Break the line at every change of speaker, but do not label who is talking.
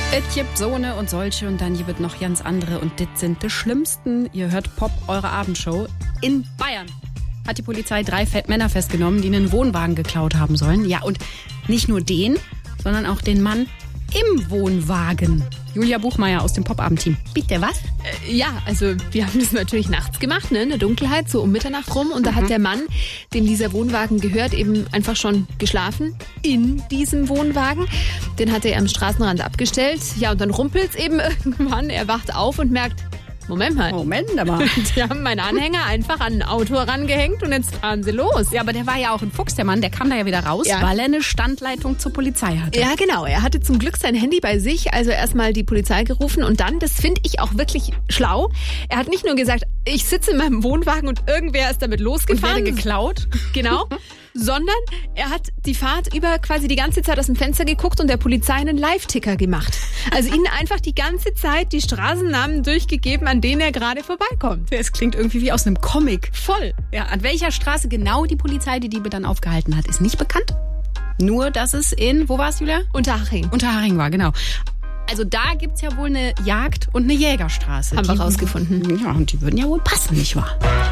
Es gibt so eine und solche und dann gibt es noch ganz andere und das sind die schlimmsten. Ihr hört Pop, eure Abendshow. In Bayern hat die Polizei 3 Männer festgenommen, die einen Wohnwagen geklaut haben sollen. Ja, und nicht nur den, sondern auch den Mann im Wohnwagen. Julia Buchmeier aus dem Pop-Abend-Team. Bitte, was?
Ja, also wir haben das natürlich nachts gemacht, ne, in der Dunkelheit, so um Mitternacht rum. Und da hat der Mann, dem dieser Wohnwagen gehört, eben einfach schon geschlafen in diesem Wohnwagen. Den hat er am Straßenrand abgestellt. Ja, und dann rumpelt's eben irgendwann. Er wacht auf und merkt, Moment mal. Die haben meinen Anhänger einfach an ein Auto rangehängt und jetzt fahren sie los.
Ja, aber der war ja auch ein Fuchs, der Mann. Der kam da ja wieder raus, weil er eine Standleitung zur Polizei hatte.
Ja, genau. Er hatte zum Glück sein Handy bei sich, also erstmal die Polizei gerufen und dann, das finde ich auch wirklich schlau, er hat nicht nur gesagt, ich sitze in meinem Wohnwagen und irgendwer ist damit losgefahren.
Und werde geklaut.
Genau. Sondern er hat die Fahrt über quasi die ganze Zeit aus dem Fenster geguckt und der Polizei einen Live-Ticker gemacht. Also ihnen einfach die ganze Zeit die Straßennamen durchgegeben, an denen er gerade vorbeikommt.
Es klingt irgendwie wie aus einem Comic.
Voll.
Ja, an welcher Straße genau die Polizei die Diebe dann aufgehalten hat, ist nicht bekannt. Nur, dass es in, wo war es, Julia?
Unterhaching.
Unterhaching war, genau. Also da gibt's ja wohl eine Jagd- und eine Jägerstraße.
Haben wir rausgefunden.
Ja, und die würden ja wohl passen, nicht wahr?